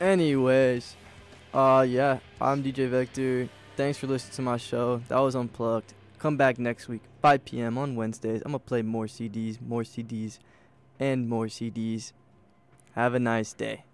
Anyways, yeah, I'm DJ Vector. Thanks for listening to my show. That was Unplugged. Come back next week, 5 p.m. on Wednesdays. I'm gonna play more CDs, and more CDs. Have a nice day.